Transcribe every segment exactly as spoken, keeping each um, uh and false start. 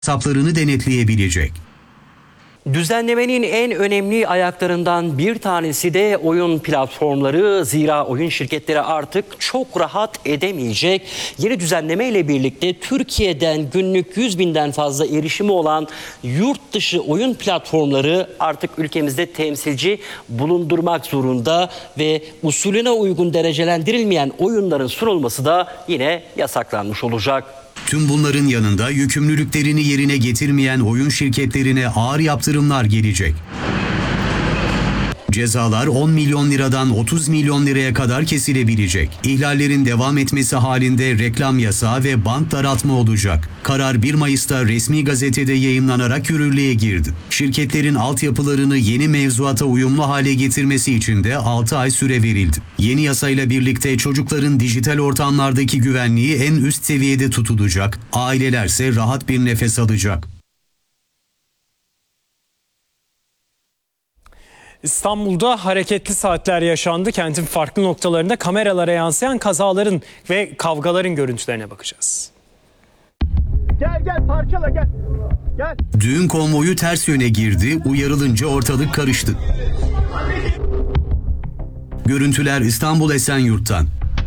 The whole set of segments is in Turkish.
hesaplarını denetleyebilecek. Düzenlemenin en önemli ayaklarından bir tanesi de oyun platformları. Zira oyun şirketleri artık çok rahat edemeyecek. Yeni düzenleme ile birlikte Türkiye'den günlük yüz binden fazla erişimi olan yurt dışı oyun platformları artık ülkemizde temsilci bulundurmak zorunda ve usulüne uygun derecelendirilmeyen oyunların sunulması da yine yasaklanmış olacak. Tüm bunların yanında yükümlülüklerini yerine getirmeyen oyun şirketlerine ağır yaptırımlar gelecek. Cezalar on milyon liradan otuz milyon liraya kadar kesilebilecek. İhlallerin devam etmesi halinde reklam yasağı ve bant daraltma olacak. Karar bir Mayıs'ta resmi gazetede yayımlanarak yürürlüğe girdi. Şirketlerin altyapılarını yeni mevzuata uyumlu hale getirmesi için de altı ay süre verildi. Yeni yasayla birlikte çocukların dijital ortamlardaki güvenliği en üst seviyede tutulacak. Ailelerse rahat bir nefes alacak. İstanbul'da hareketli saatler yaşandı. Kentin farklı noktalarında kameralara yansıyan kazaların ve kavgaların görüntülerine bakacağız. Gel gel parçala gel. Gel. Düğün konvoyu ters yöne girdi, uyarılınca ortalık karıştı. Görüntüler İstanbul Esenyurt'tan.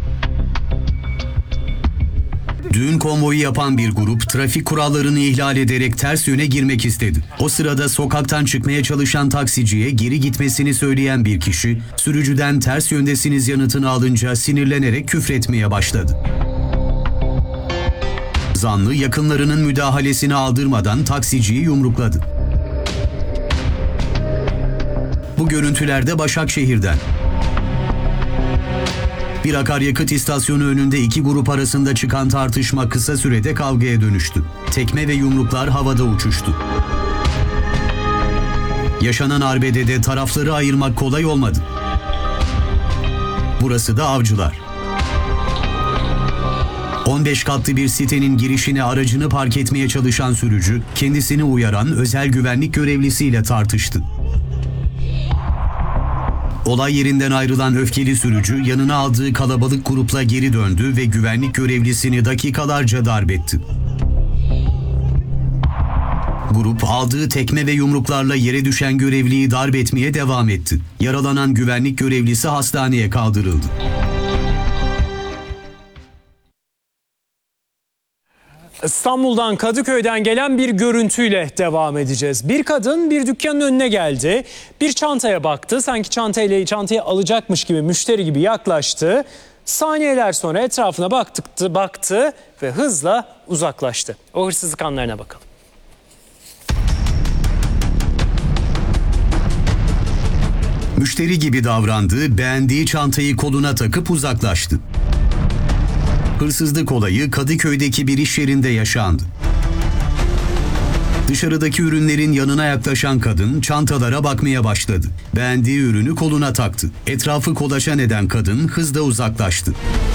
Düğün konvoyu yapan bir grup trafik kurallarını ihlal ederek ters yöne girmek istedi. O sırada sokaktan çıkmaya çalışan taksiciye geri gitmesini söyleyen bir kişi, sürücüden ters yöndesiniz yanıtını alınca sinirlenerek küfretmeye başladı. Zanlı yakınlarının müdahalesini aldırmadan taksiciyi yumrukladı. Bu görüntülerde Başakşehir'den. Bir akaryakıt istasyonu önünde iki grup arasında çıkan tartışma kısa sürede kavgaya dönüştü. Tekme ve yumruklar havada uçuştu. Yaşanan arbedede tarafları ayırmak kolay olmadı. Burası da Avcılar. on beş katlı bir sitenin girişine aracını park etmeye çalışan sürücü, kendisini uyaran özel güvenlik görevlisiyle tartıştı. Olay yerinden ayrılan öfkeli sürücü yanına aldığı kalabalık grupla geri döndü ve güvenlik görevlisini dakikalarca darp etti. Grup aldığı tekme ve yumruklarla yere düşen görevliyi darp etmeye devam etti. Yaralanan güvenlik görevlisi hastaneye kaldırıldı. İstanbul'dan, Kadıköy'den gelen bir görüntüyle devam edeceğiz. Bir kadın bir dükkanın önüne geldi. Bir çantaya baktı. Sanki çantayla çantayı alacakmış gibi, müşteri gibi yaklaştı. Saniyeler sonra etrafına baktı, baktı ve hızla uzaklaştı. O hırsızlık anlarına bakalım. Müşteri gibi davrandı, beğendiği çantayı koluna takıp uzaklaştı. Hırsızlık olayı Kadıköy'deki bir iş yerinde yaşandı. Dışarıdaki ürünlerin yanına yaklaşan kadın çantalara bakmaya başladı. Beğendiği ürünü koluna taktı. Etrafı kolaçan eden kadın hızla uzaklaştı.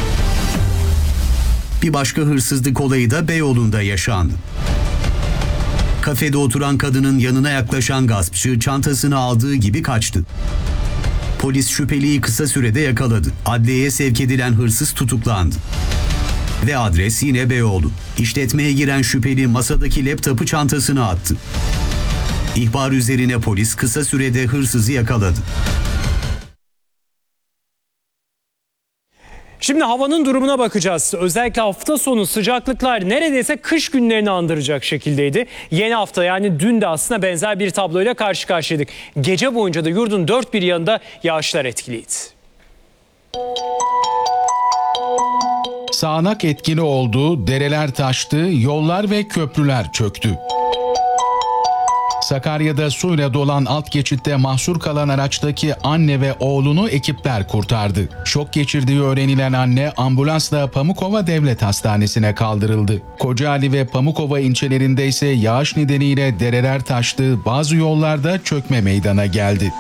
Bir başka hırsızlık olayı da Beyoğlu'nda yaşandı. Kafede oturan kadının yanına yaklaşan gaspçı çantasını aldığı gibi kaçtı. Polis şüpheliyi kısa sürede yakaladı. Adliyeye sevk edilen hırsız tutuklandı. Ve adres yine Beyoğlu. İşletmeye giren şüpheli masadaki laptopu çantasına attı. İhbar üzerine polis kısa sürede hırsızı yakaladı. Şimdi havanın durumuna bakacağız. Özellikle hafta sonu sıcaklıklar neredeyse kış günlerini andıracak şekildeydi. Yeni hafta, yani dün de aslında benzer bir tabloyla karşı karşıyaydık. Gece boyunca da yurdun dört bir yanında yağışlar etkiliydi. Sağanak etkili oldu, dereler taştı, yollar ve köprüler çöktü. Sakarya'da suyla dolan alt geçitte mahsur kalan araçtaki anne ve oğlunu ekipler kurtardı. Şok geçirdiği öğrenilen anne ambulansla Pamukova Devlet Hastanesi'ne kaldırıldı. Kocaeli ve Pamukova ilçelerinde ise yağış nedeniyle dereler taştı, bazı yollarda çökme meydana geldi.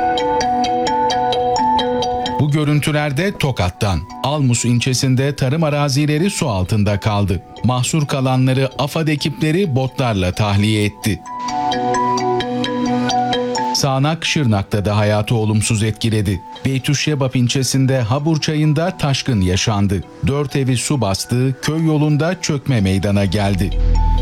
Bu görüntülerde Tokat'tan. Almus ilçesinde tarım arazileri su altında kaldı. Mahsur kalanları AFAD ekipleri botlarla tahliye etti. Sağnak Şırnak'ta da hayatı olumsuz etkiledi. Beytüşşebap ilçesinde Habur Çayı'nda taşkın yaşandı. Dört evi su bastı, köy yolunda çökme meydana geldi.